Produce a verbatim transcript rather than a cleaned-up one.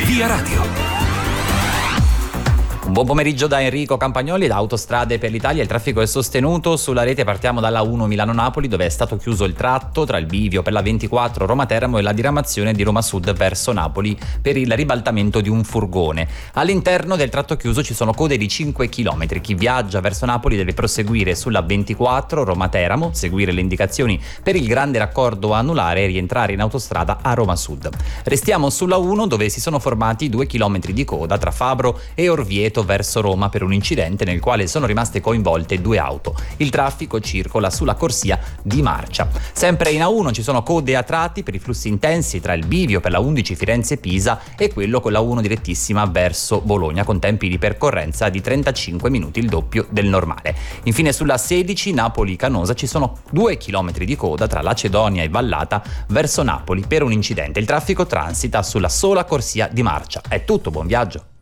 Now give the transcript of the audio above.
Via Radio. Buon pomeriggio da Enrico Campagnoli da Autostrade per l'Italia. Il traffico è sostenuto sulla rete. Partiamo dalla uno Milano-Napoli, dove è stato chiuso il tratto tra il bivio per la ventiquattro Roma-Teramo e la diramazione di Roma Sud verso Napoli per il ribaltamento di un furgone. All'interno del tratto chiuso ci sono code di cinque chilometri. Chi viaggia verso Napoli deve proseguire sulla ventiquattro Roma-Teramo, seguire le indicazioni per il grande raccordo anulare e rientrare in autostrada a Roma Sud. Restiamo sulla uno, dove si sono formati due chilometri di coda tra Fabro e Orvieto verso Roma per un incidente nel quale sono rimaste coinvolte due auto. Il traffico circola sulla corsia di marcia. Sempre in A uno ci sono code a tratti per i flussi intensi tra il bivio per la undici Firenze-Pisa e quello con la uno direttissima verso Bologna, con tempi di percorrenza di trentacinque minuti, il doppio del normale. Infine sulla sedici Napoli-Canosa ci sono due chilometri di coda tra Lacedonia e Vallata verso Napoli per un incidente. Il traffico transita sulla sola corsia di marcia. È tutto, buon viaggio.